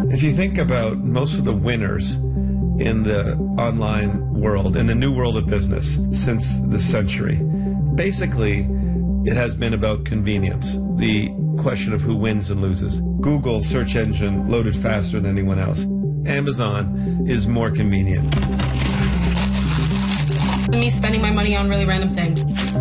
If you think about most of the winners in the online world, in the new world of business since this century, basically it has been about convenience. The question of who wins and loses. Google search engine loaded faster than anyone else. Amazon is more convenient. Me spending my money on really random things.